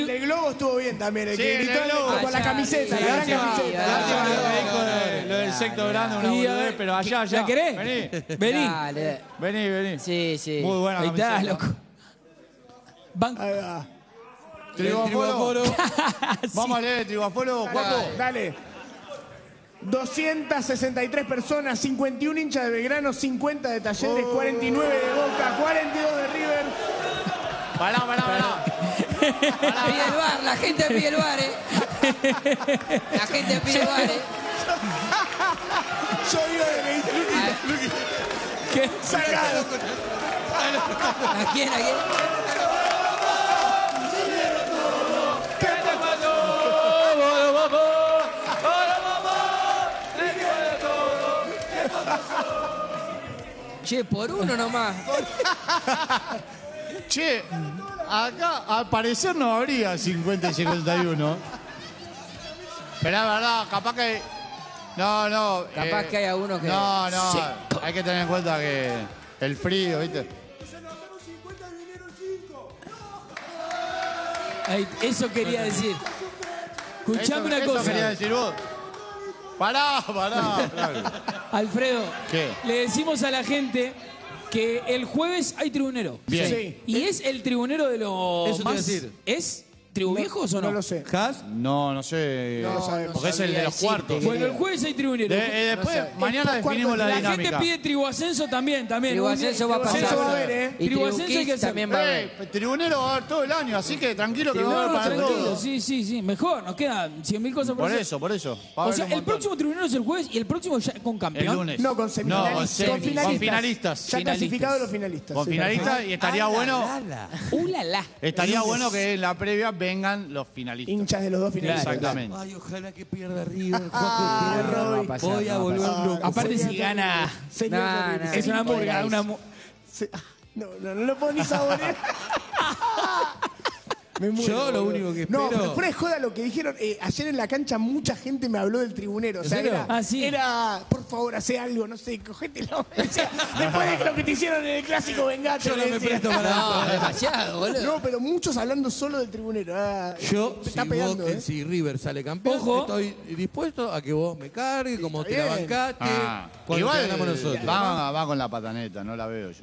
El globo estuvo bien también, el que gritó con la camiseta, sí, la gran sí, camiseta. Lo del sector grande, una Y, boludez, pero allá. ¿La querés? Vení. Dale. Vení. Sí, sí. Muy buena Ahí está, camiseta. loco. Ahí va. Tribaforo. Vamos a leer el tribaforo, guapo. Dale. 263 personas, 51 hinchas de Belgrano, 50 de Talleres, 49 de Boca, 42 de River. Pará. Pide el bar, la gente pide el bar, La gente pide el bar, Yo digo de que dice Luqui. ¿Qué? Sacado. ¿A quién? Che, por uno nomás. Che, acá al parecer no habría 50 y 51. Pero es verdad, capaz que... No. Capaz que haya uno que... No. Hay que tener en cuenta que el frío, ¿viste? Ahí, eso quería decir. Escuchame una Eso quería cosa. decir vos. Pará. Alfredo, ¿Qué? le decimos a la gente que el jueves hay tribunero. Bien. Sí. Y es el tribunero de los Eso te iba a más... decir. ¿Es tribuviejos o no? No lo sé. ¿Has? No sé. No lo sabemos. Porque es el de los cuartos. Bueno, el jueves hay tribunero. Después, mañana Después, definimos la ¿cuánto? La dinámica. gente pide tribuascenso también. Tribuascenso va a pasar. Tribuascenso va a haber, Y Tribuascenso hay que Tribuquís hacer. también va a haber. Tribunero va a haber todo el año, así que tranquilo que va a haber No, para tranquilo, todo. sí. Mejor, nos quedan 100.000 cosas por hacer. Por eso. Va a O haber sea, un el montón. próximo tribunero es el jueves y el próximo ya con campeón. El lunes. No, con semifinalistas. con finalistas. Ya clasificados los finalistas. Con sí. finalistas y estaría bueno. ¡Ulala! Estaría bueno que en la previa vengan los finalistas. Hinchas de los dos finalistas. Exactamente. Ay, ojalá que pierda River. Roy. Voy a volver loco. Aparte si gana... Sería Nah, terrible. nah. Es una murga, No lo puedo ni saborear. Me muero, Yo lo boludo. único que No, espero- pero fuera de joda lo que dijeron. Ayer en la cancha mucha gente me habló del tribunero. O sea, serio? era, por favor, hace algo, no sé, cogételo. O sea, después de lo que te hicieron en el clásico Vengacho. Yo no me presto para No, esto. demasiado, boludo. No, pero muchos hablando solo del tribunero. Yo, te está si, pegando, si River sale campeón, Ojo. estoy dispuesto a que vos me cargues, como te la bien. bancaste, cuando te Igual ganamos nosotros. va con la pataneta, no la veo yo.